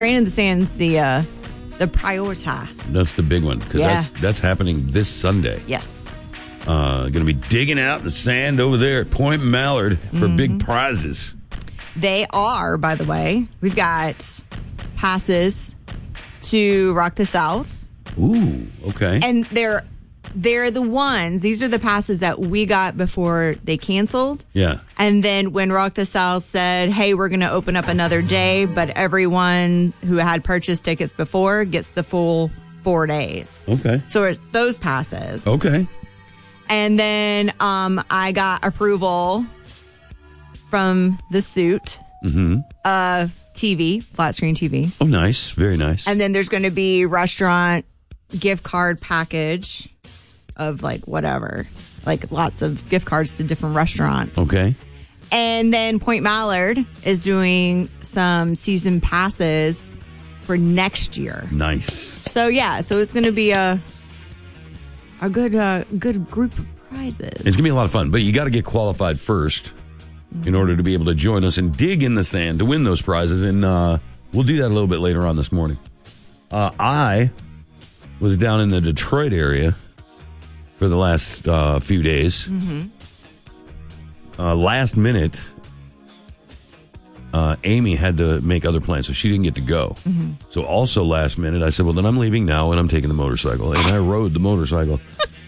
Rain in the Sand's the priority. That's the big one because that's happening this Sunday. Yes. Going to be digging out the sand over there at Point Mallard for big prizes. They are, by the way. We've got passes to Rock the South. Ooh, okay. And they're the ones, these are the passes that we got before they canceled. Yeah. And then when Rock the South said, hey, we're going to open up another day, but everyone who had purchased tickets before gets the full 4 days. Okay. So it's those passes. Okay. And then I got approval from the suit. TV, flat screen TV. Oh, nice. Very nice. And then there's going to be restaurant gift card package of like whatever, like lots of gift cards to different restaurants. Okay. And then Point Mallard is doing some season passes for next year. Nice. So so it's going to be a good group of prizes. It's going to be a lot of fun, but you got to get qualified first in order to be able to join us and dig in the sand to win those prizes. And we'll do that a little bit later on this morning. I was down in the Detroit area for the last few days. Last minute, Amy had to make other plans, so she didn't get to go. So also last minute, I said, well, then I'm leaving now, and I'm taking the motorcycle. And I rode the motorcycle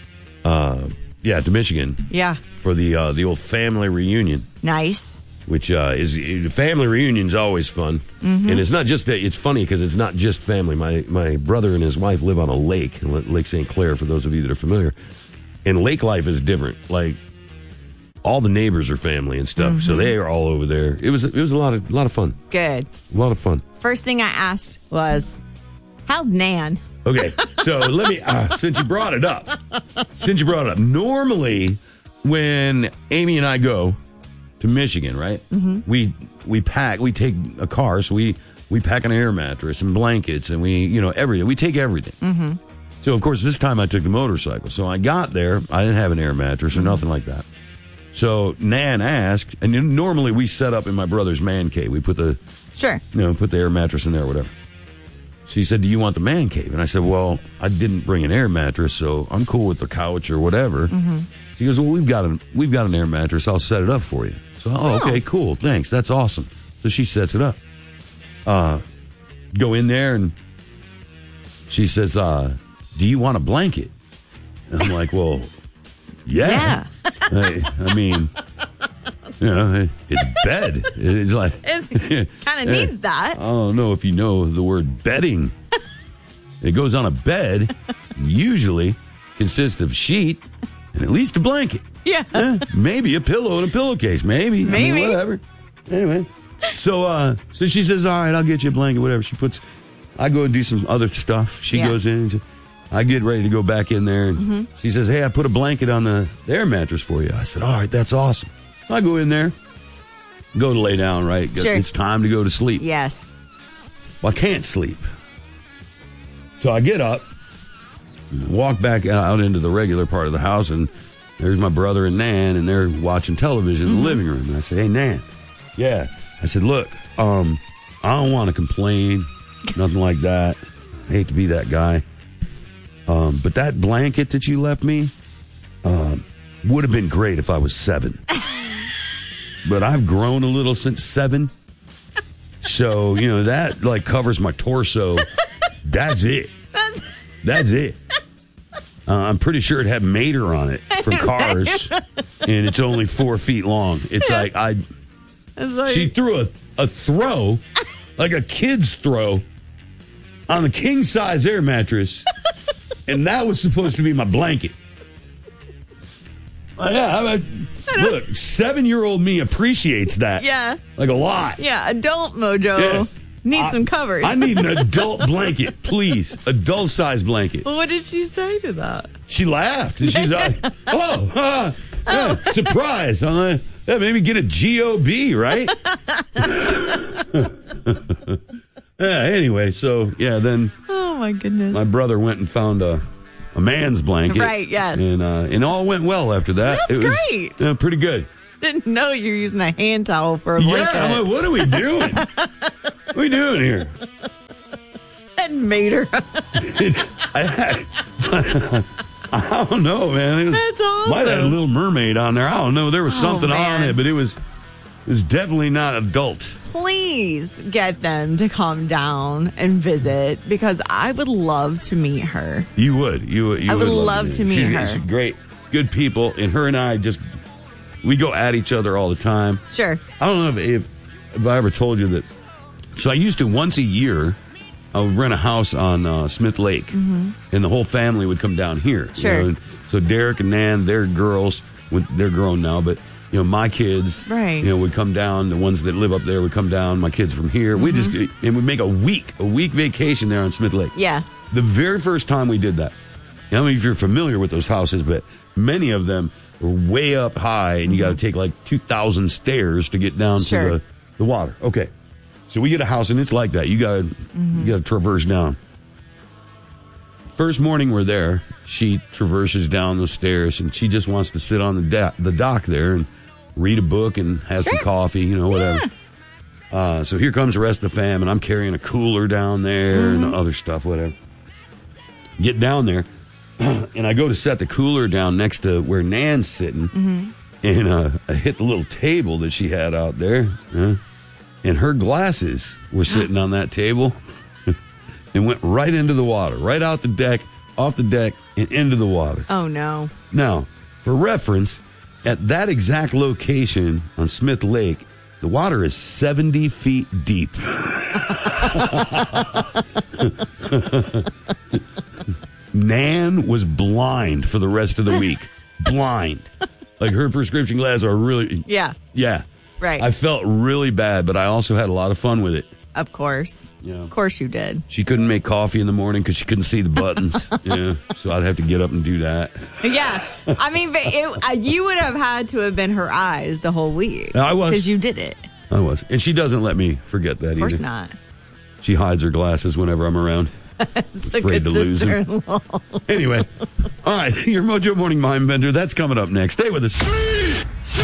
to Michigan. Yeah. For the old family reunion. Nice. Which is family reunion's always fun. And it's not just that, it's funny because it's not just family. My brother and his wife live on a lake, Lake St. Clair, for those of you that are familiar. And lake life is different. Like, all the neighbors are family and stuff, so they are all over there. It was a lot of fun. Good. A lot of fun. First thing I asked was, how's Nan? Okay, so let me, since you brought it up, normally when Amy and I go to Michigan, right, we take a car, so we pack an air mattress and blankets and everything. We take everything. So, of course, this time I took the motorcycle. So I got there, I didn't have an air mattress or nothing like that. So Nan asked, and normally we set up in my brother's man cave. We put the air mattress in there or whatever. She said, do you want the man cave? And I said, well, I didn't bring an air mattress, so I'm cool with the couch or whatever. She goes, well, we've got an air mattress. I'll set it up for you. So, okay, cool. Thanks. That's awesome. So she sets it up. Go in there and she says, do you want a blanket? And I'm like, well, yeah. I mean, it's bed. It's like it kind of needs that. I don't know if you know the word bedding. It goes on a bed, usually consists of sheet and at least a blanket. Yeah. Maybe a pillow and a pillowcase. Maybe. I mean, whatever. Anyway. So she says, all right, I'll get you a blanket, whatever. I go and do some other stuff. She goes in and I get ready to go back in there, and she says, hey, I put a blanket on the air mattress for you. I said, all right, that's awesome. I go in there, go to lay down, right? Sure. It's time to go to sleep. Yes. Well, I can't sleep. So I get up, walk back out into the regular part of the house, and there's my brother and Nan, and they're watching television in the living room. And I said, hey, Nan. Yeah. I said, look, I don't want to complain, nothing like that. I hate to be that guy. But that blanket that you left me would have been great if I was 7. But I've grown a little since 7. So, that like covers my torso. That's it. That's it. I'm pretty sure it had Mater on it from Cars. And it's only 4 feet long. It's like she threw a throw, like a kid's throw, on the king size air mattress. And that was supposed to be my blanket. Look, 7-year-old me appreciates that. Yeah. Like a lot. Yeah, adult mojo needs some covers. I need an adult blanket, please. Adult size blanket. Well, what did she say to that? She laughed. And she's like, surprise. I'm like, maybe get a GOB, right? Anyway, so, then... Oh, my goodness. My brother went and found a man's blanket. Right, yes. And all went well after that. That's great. Yeah, pretty good. Didn't know you were using a hand towel for a blanket. Yeah, I'm like, what are we doing? What are we doing here? That made her. I don't know, man. That's awesome. Might have had a Little Mermaid on there. I don't know. There was something on it, but it was definitely not adult. Please get them to come down and visit because I would love to meet her. You would. I would love to meet her. She's great. Good people. And her and I we go at each other all the time. Sure. I don't know if I ever told you that. So I used to once a year, I would rent a house on Smith Lake, and the whole family would come down here. Sure. You know? So Derek and Nan, they're girls. They're grown now, but my kids, right? Would come down. The ones that live up there would come down. My kids from here. We make a week vacation there on Smith Lake. Yeah. The very first time we did that. I don't know if you're familiar with those houses, but many of them are way up high, and you got to take like 2,000 stairs to get down to the water. Okay. So we get a house, and it's like that. You got to traverse down. First morning we're there, she traverses down those stairs, and she just wants to sit on the dock there and read a book and have some coffee, whatever. Yeah. So here comes the rest of the fam, and I'm carrying a cooler down there and other stuff, whatever. Get down there, and I go to set the cooler down next to where Nan's sitting, and I hit the little table that she had out there. And her glasses were sitting on that table and went right into the water, right out the deck, off the deck, and into the water. Oh, no. Now, for reference, at that exact location on Smith Lake, the water is 70 feet deep. Nan was blind for the rest of the week. Blind. Like her prescription glasses are really... Yeah. Yeah. Right. I felt really bad, but I also had a lot of fun with it. Of course. Yeah. Of course you did. She couldn't make coffee in the morning because she couldn't see the buttons. So I'd have to get up and do that. Yeah. I mean, but you would have had to have been her eyes the whole week. I was. Because you did it. I was. And she doesn't let me forget that either. Of course not. She hides her glasses whenever I'm around. It's a good sister-in-law. Anyway. All right. Your Mojo Morning Mind Bender. That's coming up next. Stay with us. 3, 2, 1.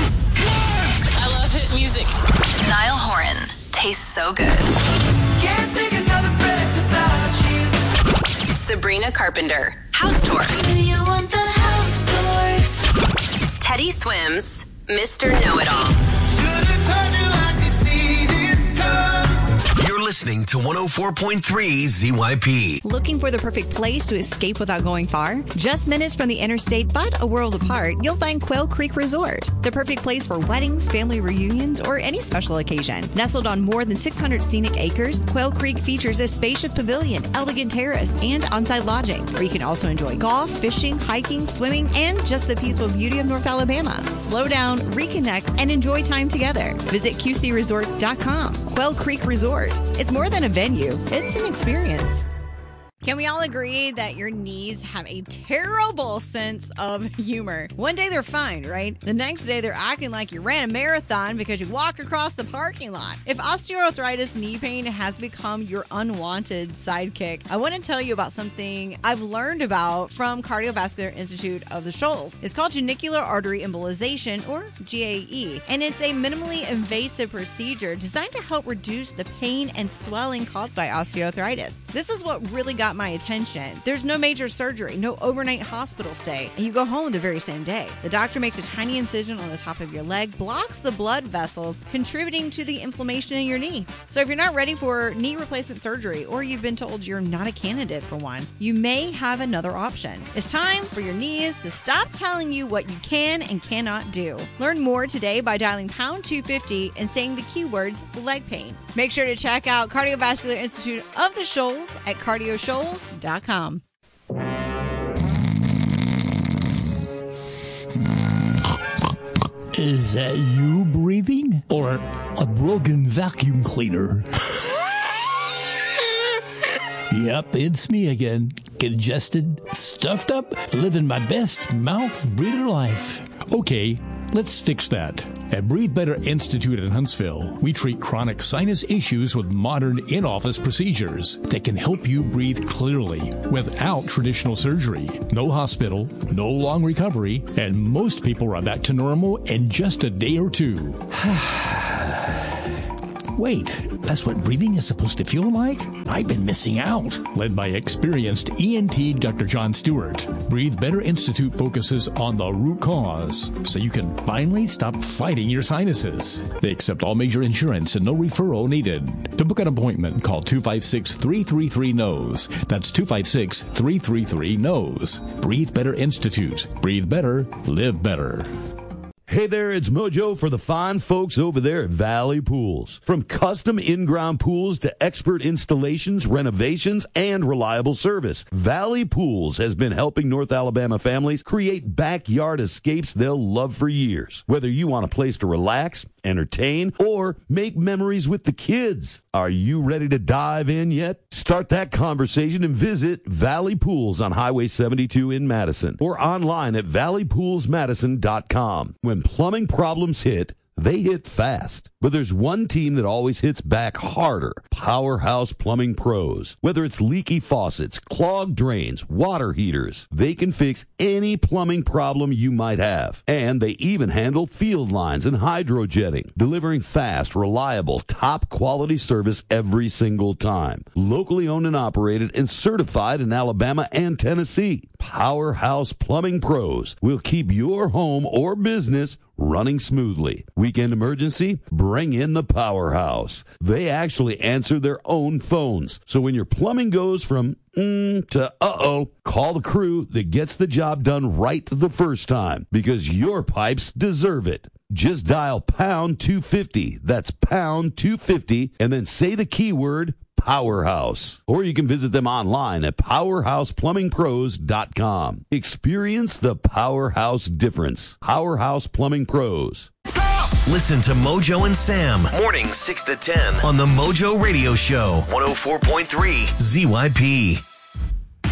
I love hit music. Niall Horan tastes so good. Can't take another breath without you. Sabrina Carpenter, House Tour. Do you want the house tour? Teddy Swims, Mr. Know-It-All. Should've told you I could see this coming. You're listening to 104.3 ZYP. Looking for the perfect place to escape without going far? Just minutes from the interstate, but a world apart, you'll find Quail Creek Resort. The perfect place for weddings, family reunions, or any special occasion. Nestled on more than 600 scenic acres, Quail Creek features a spacious pavilion, elegant terrace, and on-site lodging, where you can also enjoy golf, fishing, hiking, swimming, and just the peaceful beauty of North Alabama. Slow down, reconnect, and enjoy time together. Visit QCResort.com. Quail Creek Resort. It's more than a venue, it's an experience. Can we all agree that your knees have a terrible sense of humor? One day they're fine, right? The next day they're acting like you ran a marathon because you walked across the parking lot. If osteoarthritis knee pain has become your unwanted sidekick, I want to tell you about something I've learned about from Cardiovascular Institute of the Shoals. It's called genicular artery embolization, or GAE, and it's a minimally invasive procedure designed to help reduce the pain and swelling caused by osteoarthritis. This is what really got my attention. There's no major surgery, no overnight hospital stay, and you go home the very same day. The doctor makes a tiny incision on the top of your leg, blocks the blood vessels, contributing to the inflammation in your knee. So if you're not ready for knee replacement surgery, or you've been told you're not a candidate for one, you may have another option. It's time for your knees to stop telling you what you can and cannot do. Learn more today by dialing pound 250 and saying the keywords leg pain. Make sure to check out Cardiovascular Institute of the Shoals at cardioshoals.com. Is that you breathing? Or a broken vacuum cleaner? Yep, it's me again. Congested, stuffed up, living my best mouth breather life. Okay, let's fix that. At Breathe Better Institute in Huntsville, we treat chronic sinus issues with modern in-office procedures that can help you breathe clearly without traditional surgery. No hospital, no long recovery, and most people are back to normal in just a day or two. Wait, That's what breathing is supposed to feel like? I've been missing out. Led by experienced ENT Dr. John Stewart, Breathe Better Institute focuses on the root cause so you can finally stop fighting your sinuses. They accept all major insurance and no referral needed. To book an appointment, call 256-333-NOSE. That's 256-333-NOSE. Breathe Better Institute. Breathe better, live better. Hey there, it's Mojo for the fine folks over there at Valley Pools. From custom in-ground pools to expert installations, renovations, and reliable service, Valley Pools has been helping North Alabama families create backyard escapes they'll love for years. Whether you want a place to relax, entertain, or make memories with the kids. Are you ready to dive in yet? Start that conversation and visit Valley Pools on Highway 72 in Madison or online at valleypoolsmadison.com. When plumbing problems hit, they hit fast. But there's one team that always hits back harder. Powerhouse Plumbing Pros. Whether it's leaky faucets, clogged drains, water heaters, they can fix any plumbing problem you might have. And they even handle field lines and hydrojetting, delivering fast, reliable, top quality service every single time. Locally owned and operated and certified in Alabama and Tennessee. Powerhouse Plumbing Pros will keep your home or business running smoothly. Weekend emergency? Bring in the Powerhouse. They actually answer their own phones. So when your plumbing goes from to uh-oh, call the crew that gets the job done right the first time, because your pipes deserve it. Just dial pound 250. That's pound 250, and then say the keyword Powerhouse. Or you can visit them online at powerhouseplumbingpros.com. Experience the Powerhouse difference. Powerhouse Plumbing Pros. Listen to Mojo and Sam, mornings 6 to 10 on the Mojo Radio Show, 104.3 ZYP.